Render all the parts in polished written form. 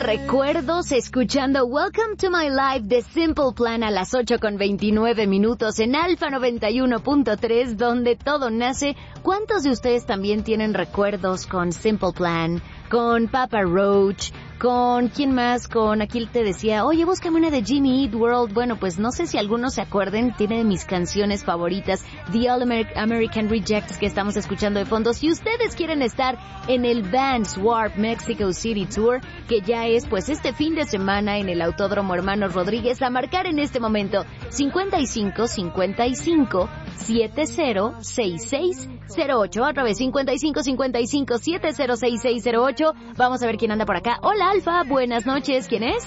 recuerdos escuchando Welcome to My Life de Simple Plan a las 8:29 en Alfa 91.3, donde todo nace. ¿Cuántos de ustedes también tienen recuerdos con Simple Plan, con Papa Roach, con quién más? Con aquí te decía, oye, búscame una de Jimmy Eat World. Bueno, pues no sé si algunos se acuerden, tiene de mis canciones favoritas, The All American Rejects, que estamos escuchando de fondo. Si ustedes quieren estar en el Vans Warped Mexico City Tour, que ya es pues este fin de semana en el Autódromo Hermanos Rodríguez, a marcar en este momento 55 55 70 6608. Otra vez 55 55 70 6608. Vamos a ver quién anda por acá. Hola Alfa, buenas noches. ¿Quién es?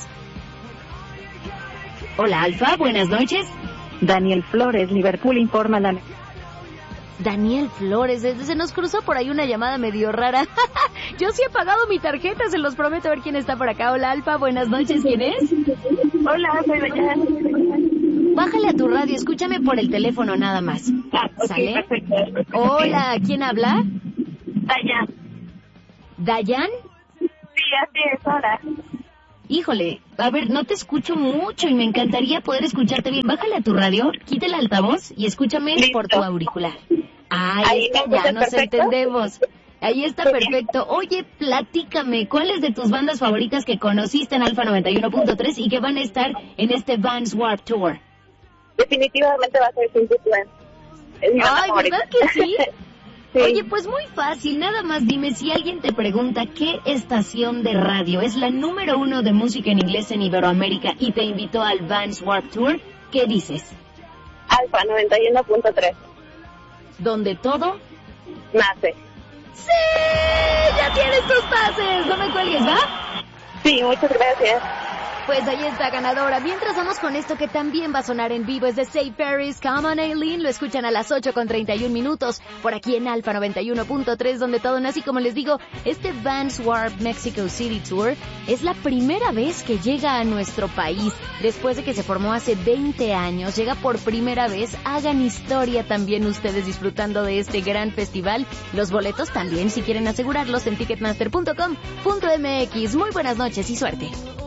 Hola Alfa, buenas noches. Daniel Flores, Liverpool informa la... Daniel Flores, se nos cruzó por ahí una llamada medio rara. Yo sí he pagado mi tarjeta, se los prometo. A ver quién está por acá. Hola Alfa, buenas noches. ¿Quién es? Hola, soy Dayan. Bájale a tu radio, escúchame por el teléfono nada más. ¿Sale? Perfecto. Hola, ¿quién habla? Dayan. ¿Dayan? Sí, así es, hola. Híjole, a ver, no te escucho mucho y me encantaría poder escucharte bien. Bájale a tu radio, quita el altavoz y escúchame por tu auricular. Ahí está, ya nos entendemos. Ahí está perfecto. Oye, platícame, ¿cuáles de tus bandas favoritas que conociste en Alfa 91.3 y que van a estar en este Vans Warped Tour? Definitivamente va a ser Simple Plan. Es mi banda favorita. ¿Verdad que sí? Sí. Oye, pues muy fácil, nada más dime si alguien te pregunta qué estación de radio es la número 1 de música en inglés en Iberoamérica y te invitó al Vans Warped Tour, ¿qué dices? Alfa 91.3. ¿Donde todo nace. ¡Sí! ¡Ya tienes tus pases! No me cuelgues, ¿va? Sí, muchas gracias. Pues ahí está, ganadora. Mientras vamos con esto que también va a sonar en vivo, es de Say Paris, Come on Aileen, lo escuchan a las 8:31 por aquí en Alfa 91.3, donde todo nace. Y como les digo, este Vans Warped Mexico City Tour es la primera vez que llega a nuestro país, después de que se formó hace 20 años, llega por primera vez. Hagan historia también ustedes disfrutando de este gran festival. Los boletos también, si quieren asegurarlos, en ticketmaster.com.mx. Muy buenas noches y suerte.